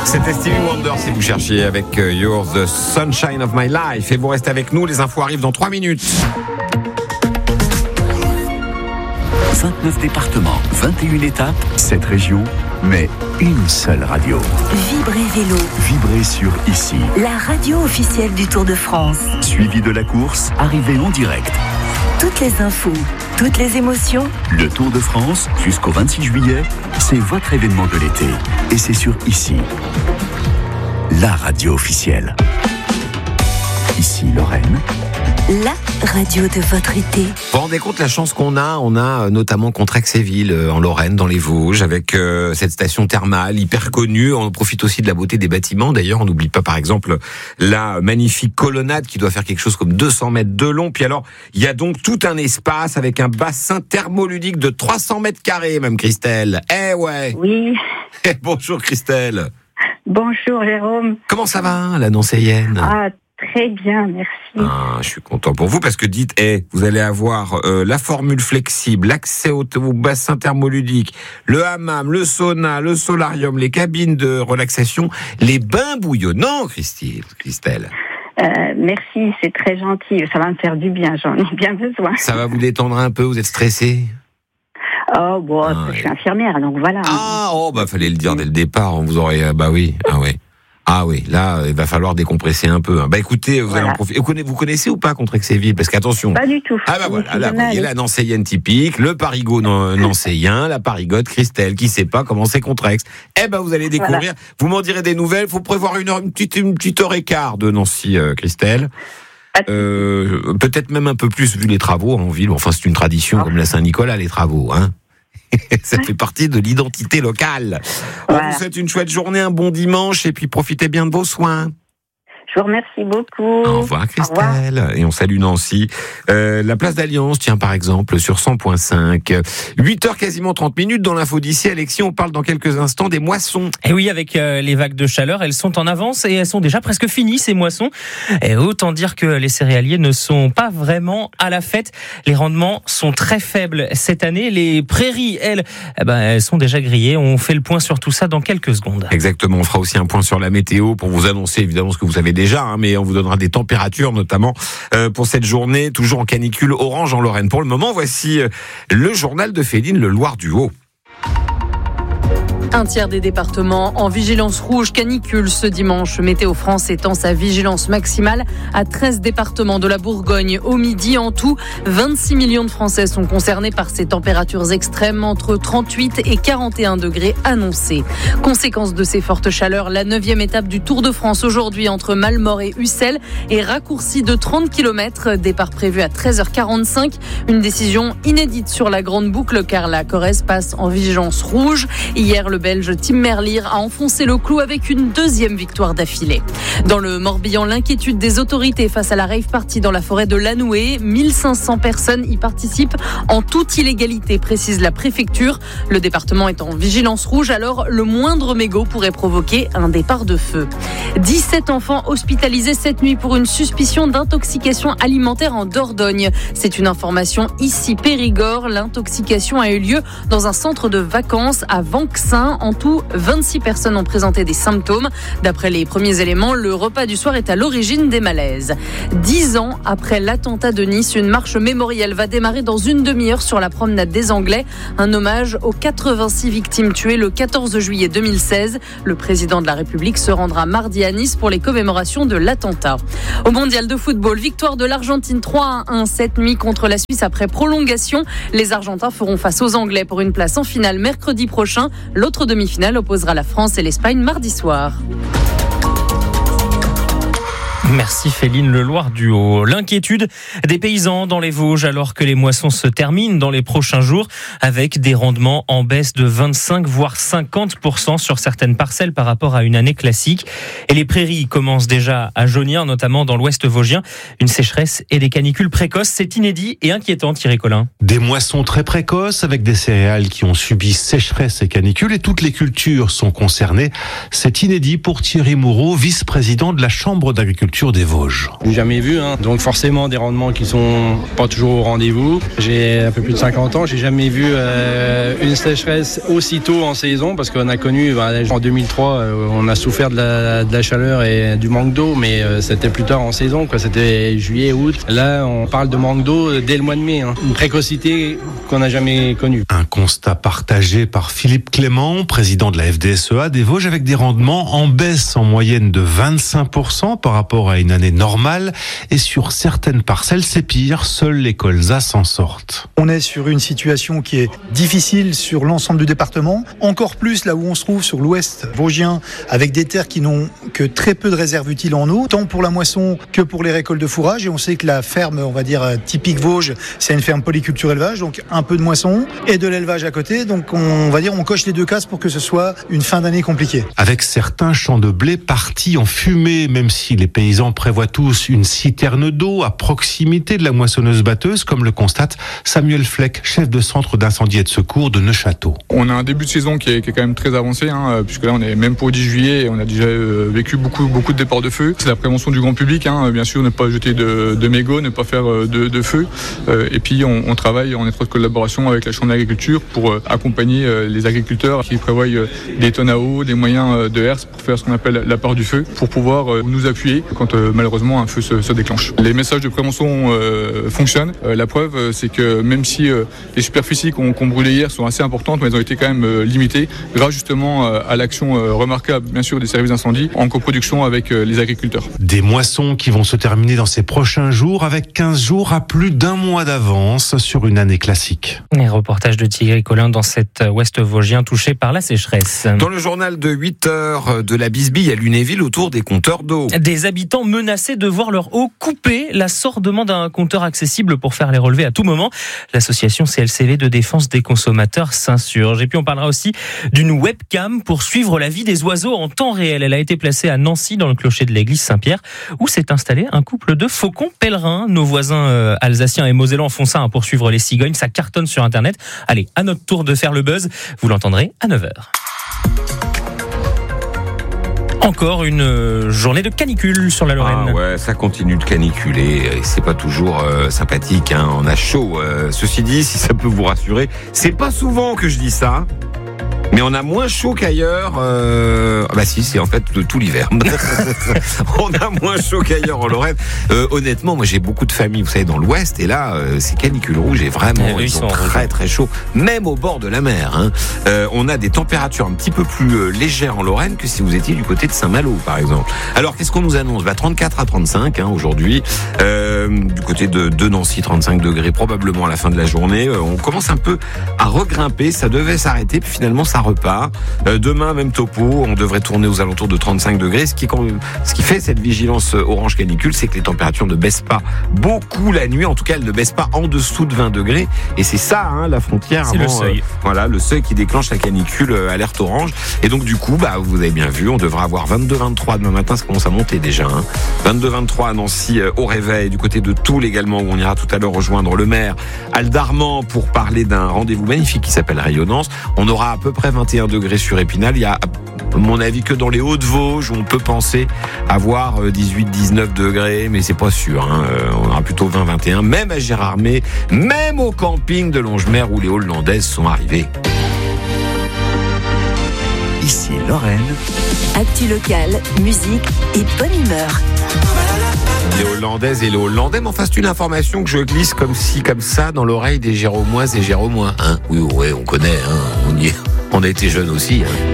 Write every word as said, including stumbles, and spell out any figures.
C'était Stevie Wonder si vous cherchiez avec You're the Sunshine of My Life. Et vous restez avec nous, les infos arrivent dans trois minutes. vingt-neuf départements, vingt et une étapes, sept régions, mais une seule radio. Vibrez Vélo. Vibrez sur Ici. La radio officielle du Tour de France. Suivi de la course, arrivée en direct. Toutes les infos, toutes les émotions. Le Tour de France, jusqu'au vingt-six juillet, c'est votre événement de l'été. Et c'est sur Ici. La radio officielle. Ici, Lorraine. La radio de votre été. Vous vous rendez compte la chance qu'on a? On a notamment Contrexéville en Lorraine, dans les Vosges, avec euh, cette station thermale hyper connue. On profite aussi de la beauté des bâtiments. D'ailleurs, on n'oublie pas par exemple la magnifique colonnade qui doit faire quelque chose comme deux cents mètres de long. Puis alors, il y a donc tout un espace avec un bassin thermoludique de trois cents mètres carrés, même Christelle. Eh ouais. Oui. Bonjour Christelle. Bonjour Jérôme. Comment ça va, la Nancéienne? Ah, très bien, merci. Ah, je suis content pour vous parce que dites, eh, vous allez avoir euh, la formule flexible, l'accès au, au bassin thermoludique, le hammam, le sauna, le solarium, les cabines de relaxation, les bains bouillonnants, Christine, Christelle. Euh, merci, c'est très gentil. Ça va me faire du bien, j'en ai bien besoin. Ça va vous détendre un peu, vous êtes stressée? Oh, bon, ah, je suis infirmière, donc voilà. Ah, oh, bah, fallait le dire dès le départ, on vous aurait, bah oui, ah oui. Ah oui, là, il va falloir décompresser un peu. Bah écoutez, vous voilà. allez en profiter. Vous connaissez ou pas Contrexéville? Parce qu'attention. Pas du tout. Ah bah voilà, là, vous voyez la Nancéienne typique, le Parigot nancéien, la Parigote Christelle, qui sait pas comment c'est Contrex. Eh ben vous allez découvrir. Voilà. Vous m'en direz des nouvelles. Faut prévoir une heure, une petite, une petite heure et quart de Nancy, euh, Christelle. Euh, peut-être même un peu plus vu les travaux en ville. Enfin, c'est une tradition oh. comme la Saint-Nicolas, les travaux, hein. Ça fait partie de l'identité locale. Voilà. On vous souhaite une chouette journée, un bon dimanche et puis profitez bien de vos soins. Je vous remercie beaucoup. Au revoir Christelle. Au revoir. Et on salue Nancy. Euh, la place d'Alliance, tiens par exemple, sur cent point cinq. huit heures quasiment trente minutes dans l'info d'ici. Alexis, on parle dans quelques instants des moissons. Et oui, avec euh, les vagues de chaleur, elles sont en avance et elles sont déjà presque finies ces moissons. Et autant dire que les céréaliers ne sont pas vraiment à la fête. Les rendements sont très faibles cette année. Les prairies, elles, eh ben, elles sont déjà grillées. On fait le point sur tout ça dans quelques secondes. Exactement. On fera aussi un point sur la météo pour vous annoncer évidemment ce que vous savez déjà. Déjà, hein, mais on vous donnera des températures notamment euh, pour cette journée, toujours en canicule orange en Lorraine. Pour le moment, voici euh, le journal de Féline, le Loir-du-Haut. Un tiers des départements en vigilance rouge canicule ce dimanche. Météo France étend sa vigilance maximale à treize départements de la Bourgogne au midi. En tout, vingt-six millions de Français sont concernés par ces températures extrêmes entre trente-huit et quarante et un degrés annoncés. Conséquence de ces fortes chaleurs, la neuvième étape du Tour de France aujourd'hui entre Malmort et Ussel est raccourcie de trente kilomètres. Départ prévu à treize heures quarante-cinq. Une décision inédite sur la grande boucle car la Corrèze passe en vigilance rouge. Hier, le Belge Tim Merlier a enfoncé le clou avec une deuxième victoire d'affilée. Dans le Morbihan, l'inquiétude des autorités face à la rave party dans la forêt de Lanoué. mille cinq cents personnes y participent en toute illégalité, précise la préfecture. Le département est en vigilance rouge, alors le moindre mégot pourrait provoquer un départ de feu. dix-sept enfants hospitalisés cette nuit pour une suspicion d'intoxication alimentaire en Dordogne. C'est une information ici Périgord. L'intoxication a eu lieu dans un centre de vacances à Vanxin. En tout, vingt-six personnes ont présenté des symptômes. D'après les premiers éléments, le repas du soir est à l'origine des malaises. Dix ans après l'attentat de Nice, une marche mémorielle va démarrer dans une demi-heure sur la promenade des Anglais. Un hommage aux quatre-vingt-six victimes tuées le quatorze juillet deux mille seize. Le président de la République se rendra mardi à Nice pour les commémorations de l'attentat. Au mondial de football, victoire de l'Argentine trois à un cette nuit contre la Suisse après prolongation. Les Argentins feront face aux Anglais pour une place en finale mercredi prochain. L'autre demi-finale opposera la France et l'Espagne mardi soir. Merci Féline, le Loir-du-Haut. L'inquiétude des paysans dans les Vosges alors que les moissons se terminent dans les prochains jours avec des rendements en baisse de vingt-cinq voire cinquante pour cent sur certaines parcelles par rapport à une année classique. Et les prairies commencent déjà à jaunir, notamment dans l'ouest vosgien. Une sécheresse et des canicules précoces, c'est inédit et inquiétant, Thierry Collin. Des moissons très précoces avec des céréales qui ont subi sécheresse et canicule et toutes les cultures sont concernées. C'est inédit pour Thierry Moureau, vice-président de la Chambre d'agriculture pariculture des Vosges. J'ai jamais vu, hein. Donc forcément des rendements qui sont pas toujours au rendez-vous. J'ai un peu plus de cinquante ans, j'ai jamais vu euh, une sécheresse aussitôt en saison, parce qu'on a connu, bah, en deux mille trois, euh, on a souffert de la, de la chaleur et du manque d'eau, mais euh, c'était plus tard en saison, quoi. C'était juillet, août. Là, on parle de manque d'eau dès le mois de mai, hein. Une précocité qu'on n'a jamais connue. Un constat partagé par Philippe Clément, président de la F D S E A des Vosges, avec des rendements en baisse en moyenne de vingt-cinq pour cent par rapport à une année normale. Et sur certaines parcelles, c'est pire. Seules les colzas s'en sortent. On est sur une situation qui est difficile sur l'ensemble du département. Encore plus là où on se trouve sur l'ouest vosgien, avec des terres qui n'ont que très peu de réserves utiles en eau, tant pour la moisson que pour les récoltes de fourrage. Et on sait que la ferme, on va dire typique Vosges, c'est une ferme polyculture élevage, donc un peu de moisson et de l'élevage à côté. Donc on va dire on coche les deux cases pour que ce soit une fin d'année compliquée. Avec certains champs de blé partis en fumée, même si les paysans prévoient tous une citerne d'eau à proximité de la moissonneuse-batteuse, comme le constate Samuel Fleck, chef de centre d'incendie et de secours de Neufchâteau. On a un début de saison qui est, qui est quand même très avancé, hein, puisque là on est même pour dix juillet et on a déjà euh, vécu beaucoup, beaucoup de départs de feu. C'est la prévention du grand public, hein, bien sûr, ne pas jeter de, de mégots, ne pas faire de, de feu. Euh, et puis on, on travaille en étroite collaboration avec la Chambre d'agriculture pour euh, accompagner euh, les agriculteurs qui prévoient euh, des tonnes à eau, des moyens euh, de herse pour faire ce qu'on appelle la part du feu, pour pouvoir euh, nous appuyer quand euh, malheureusement un feu se, se déclenche. Les messages de prévention euh, fonctionnent. Euh, la preuve, euh, c'est que même si euh, les superficies qu'on, qu'on brûlait hier sont assez importantes, mais elles ont été quand même euh, limitées grâce justement euh, à l'action euh, remarquable, bien sûr, des services d'incendie en coproduction avec euh, les agriculteurs. Des moissons qui vont se terminer dans ces prochains jours, avec quinze jours à plus d'un mois d'avance sur une année classique. Les reportages de Thierry Collin dans cet ouest vosgien touché par la sécheresse. Dans le journal de huit heures de la Bisbille à Lunéville, autour des compteurs d'eau. Des habitants menacés de voir leur eau coupée. La Sorre demande un compteur accessible pour faire les relevés à tout moment. L'association C L C V de défense des consommateurs s'insurge. Et puis on parlera aussi d'une webcam pour suivre la vie des oiseaux en temps réel. Elle a été placée à Nancy dans le clocher de l'église Saint-Pierre où s'est installé un couple de faucons pèlerins. Nos voisins euh, alsaciens et mosellans font ça hein, pour suivre les cigognes. Ça cartonne sur Internet. Allez, à notre tour de faire le buzz. Vous l'entendrez à neuf heures. Encore une journée de canicule sur la Lorraine. Ah ouais, ça continue de caniculer et c'est pas toujours euh, sympathique, hein. On a chaud. Euh, ceci dit, si ça peut vous rassurer, c'est pas souvent que je dis ça. Mais on a moins chaud qu'ailleurs. Euh... Bah si, c'est en fait de tout l'hiver. On a moins chaud qu'ailleurs en Lorraine. Euh, honnêtement, moi j'ai beaucoup de familles, vous savez, dans l'Ouest, et là, euh, c'est canicule rouge et vraiment, eh, ils, ils sont, sont très très chauds, même au bord de la mer. Hein. Euh, on a des températures un petit peu plus euh, légères en Lorraine que si vous étiez du côté de Saint-Malo, par exemple. Alors, qu'est-ce qu'on nous annonce ? Bah, trente-quatre à trente-cinq hein, aujourd'hui. Euh, du côté de, de Nancy, trente-cinq degrés probablement à la fin de la journée. Euh, on commence un peu à regrimper. Ça devait s'arrêter, puis finalement ça repart. Euh, demain, même topo, on devrait tourner aux alentours de trente-cinq degrés. Ce qui, ce qui fait cette vigilance orange canicule, c'est que les températures ne baissent pas beaucoup la nuit. En tout cas, elles ne baissent pas en dessous de vingt degrés. Et c'est ça, hein, la frontière. C'est avant, le seuil. Euh, voilà, le seuil qui déclenche la canicule, euh, alerte orange. Et donc, du coup, bah, vous avez bien vu, on devra avoir vingt-deux vingt-trois demain matin. Ça commence à monter déjà. Hein. vingt-deux vingt-trois à Nancy euh, au réveil. Du côté de Toul également, où on ira tout à l'heure rejoindre le maire Aldarman pour parler d'un rendez-vous magnifique qui s'appelle Rayonnance. On aura à peu près vingt et un degrés sur Épinal. Il y a, à mon avis, que dans les Hauts-de-Vosges où on peut penser avoir dix-huit dix-neuf degrés, mais c'est pas sûr. Hein. On aura plutôt vingt vingt et un, même à Gérardmer, même au camping de Longemer où les Hollandaises sont arrivées. Ici Lorraine. Actu locale, musique et bonne humeur. Les Hollandaises et les Hollandais, mais enfin c'est une information que je glisse comme ci, comme ça dans l'oreille des Jéromoises et Jéromois. Hein. Oui, ouais, on connaît, hein. on y est. On a été jeunes aussi. Hein.